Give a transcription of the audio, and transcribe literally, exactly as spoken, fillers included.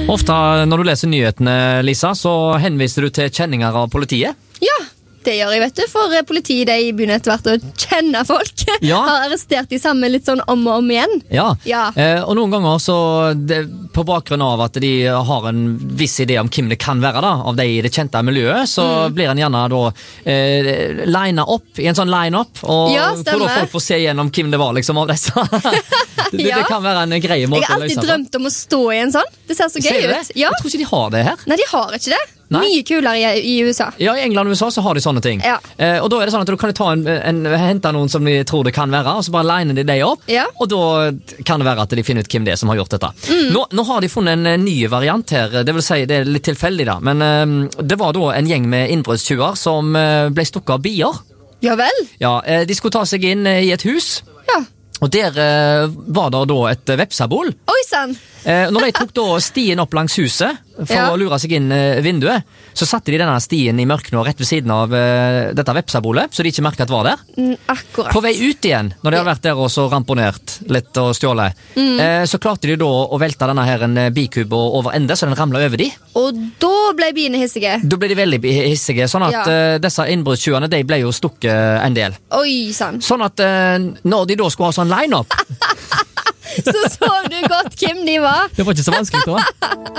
Ofte når du leser nyhetene, Lisa, så henviser du til kjenninger av politiet. Ja, det gjør jeg, vet du, for politiet de begynner etter hvert å kjenne folk. Ja. Har arrestert de samme litt sånn om og om igjen. Ja, Ja. Eh, og noen ganger så det, på bakgrunn av at de har en viss idé om hvem det kan være da, av de i det kjente miljøet, så Mm. blir en gjerne da eh, linet opp i en sånn line-up, og Ja, hvor stemmer. da folk får se gjennom hvem det var liksom av disse. det, det Ja. kan være en grei måte Jeg har å løse alltid på. drømt om å stå i en sånn. Det ser så Ser gøy du det? ut. Ja. Jeg tror ikke de har det her. Nei, de har ikke det. Nei. Mye kulere i, i U S A. Ja, i England og U S A så har de sånne ting. Ja. Eh, og da er det sånn at du kan ta en, en, hente noen som de tror det kan være, og så bare liner de deg opp, Ja. og da kan det være at de finner ut hvem det er som har gjort dette. Mm. Nå, nå har de funnet en eh, ny variant her, det vil si det er litt tilfeldig da, men eh, det var da en gjeng med innbruddstyver som eh, ble stukket av bier. Ja vel? Ja, eh, de skulle ta seg inn eh, i et hus, Ja. og der eh, var det da et eh, vepsebol. Oi sann. Eh, når de tok da stien opp langs huset for Ja. å lure seg inn eh, vinduet, så satte de denne stien i mørkene rett ved siden av eh, dette vepsebolet, så de ikke merket at det var der. Mm, akkurat. På vei ut igjen, når de hadde vært der og så ramponert litt og stjålet, Mm. eh, så klarte de da å velte denne her en bikub over ende, så den ramlet over de. Og da ble biene hissige. Da ble de veldig hissige, sånn at Ja. eh, disse innbruddstyvene, de ble jo stukket en del. Oi sann. Sånn at eh, når de da skulle ha sånn line-up, Så så du godt hvem de var. det var ikke så vanskelig da.